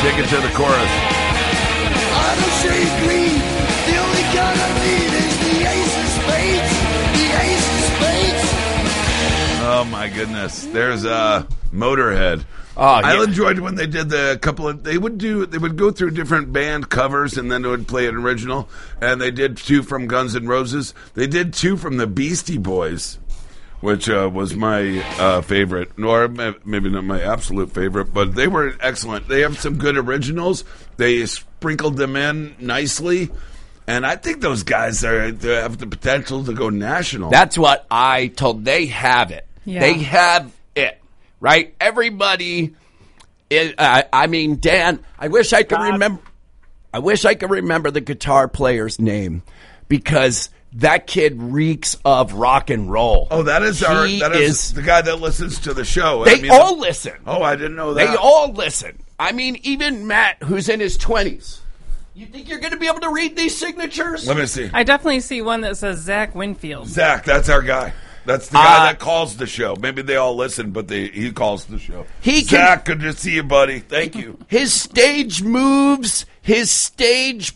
Take it to the chorus. On a shade green, the only gun I need is the ace of spades. The ace of spades. Oh my goodness! There's Motorhead. I enjoyed when they did the couple of. They would go through different band covers and then they would play an original. And they did 2 from Guns N' Roses. They did 2 from the Beastie Boys, which was my favorite, or maybe not my absolute favorite, but they were excellent. They have some good originals. They sprinkled them in nicely, and I think those guys have the potential to go national. That's what I told. They have it. Yeah. They have it, right? Everybody. I mean, Dan. I wish I could remember. I wish I could remember the guitar player's name because that kid reeks of rock and roll. Oh, that is the guy that listens to the show. They all listen. Oh, I didn't know that. They all listen. I mean, even Matt, who's in his 20s. You think you're going to be able to read these signatures? Let me see. I definitely see one that says Zach Winfield. Zach, that's our guy. That's the guy that calls the show. Maybe they all listen, but he calls the show. Zach, good to see you, buddy. Thank you. His stage moves, his stage